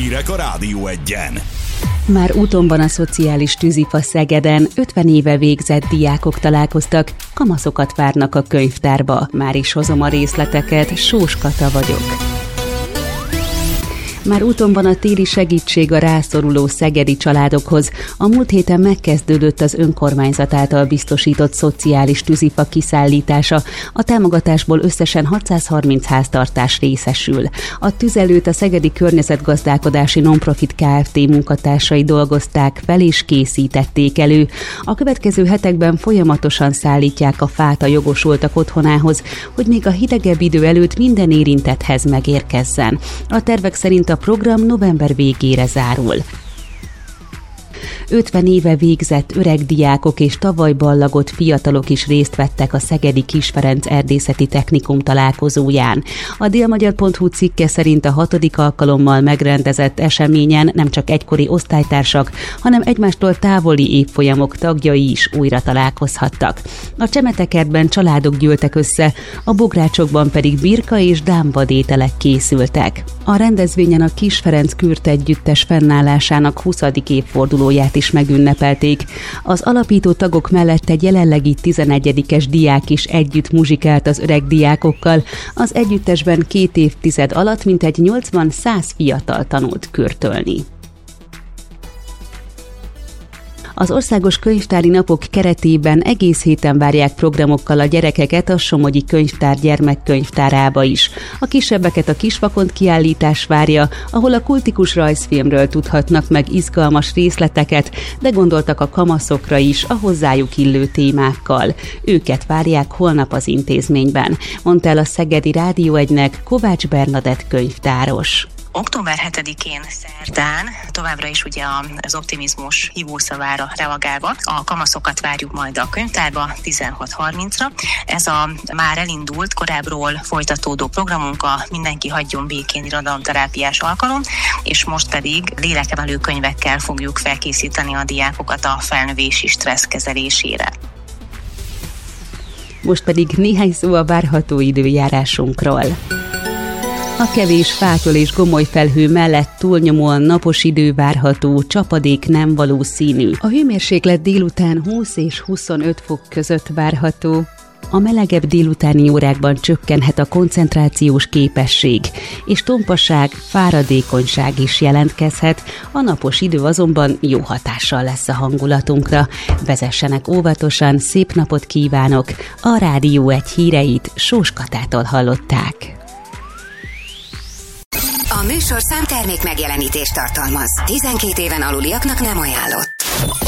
hírek a Rádió Egyen. Már úton van a szociális tűzifa Szegeden, 50 éve végzett diákok találkoztak, kamaszokat várnak a könyvtárba. Már is hozom a részleteket, Sós Kata vagyok. Már úton van a téli segítség a rászoruló szegedi családokhoz. A múlt héten megkezdődött az önkormányzat által biztosított szociális tűzifa kiszállítása. A támogatásból összesen 630 háztartás részesül. A tüzelőt a Szegedi Környezetgazdálkodási Nonprofit Kft. Munkatársai dolgozták fel és készítették elő. A következő hetekben folyamatosan szállítják a fát a jogosultak otthonához, hogy még a hidegebb idő előtt minden érintetthez megérkezzen. A tervek szerint a program november végére zárul. 50 éve végzett öreg diákok és tavaly ballagott fiatalok is részt vettek a szegedi Kis Ferenc Erdészeti Technikum találkozóján. A délmagyar.hu cikke szerint a 6. alkalommal megrendezett eseményen nem csak egykori osztálytársak, hanem egymástól távoli évfolyamok tagjai is újra találkozhattak. A Csemetekertben családok gyűltek össze, a Bográcsokban pedig birka és dámvadételek készültek. A rendezvényen a Kis Ferenc Kürt együttes fennállásának 20. évfordulóját is megünnepelték. Az alapító tagok mellett egy jelenlegi 11-es diák is együtt muzsikált az öreg diákokkal. Az együttesben 2 évtized alatt mintegy 80-100 fiatal tanult kürtölni. Az Országos Könyvtári Napok keretében egész héten várják programokkal a gyerekeket a Somogyi Könyvtár gyermekkönyvtárába is. A kisebbeket a Kisvakond kiállítás várja, ahol a kultikus rajzfilmről tudhatnak meg izgalmas részleteket, de gondoltak a kamaszokra is a hozzájuk illő témákkal. Őket várják holnap az intézményben, mondta el a Szegedi Rádió Egynek Kovács Bernadett könyvtáros. Október 7-én szerdán továbbra is ugye az optimizmus hívószavára reagálva a kamaszokat várjuk majd a könyvtárba 16:30-ra. Ez a már elindult, korábbról folytatódó programunk a Mindenki hagyjon békén irodalomterápiás alkalom, és most pedig lélekemelő könyvekkel fogjuk felkészíteni a diákokat a felnövési stressz kezelésére. Most pedig néhány szó a várható időjárásunkról. A kevés fátyol és gomoly felhő mellett túlnyomóan napos idő várható, csapadék nem valószínű. A hőmérséklet délután 20 és 25 fok között várható. A melegebb délutáni órákban csökkenhet a koncentrációs képesség, és tompaság, fáradékonyság is jelentkezhet, a napos idő azonban jó hatással lesz a hangulatunkra. Vezessenek óvatosan, szép napot kívánok! A Rádió Egy híreit Sós Katától hallották. A műsorszám termék megjelenítést tartalmaz. 12 éven aluliaknak nem ajánlott.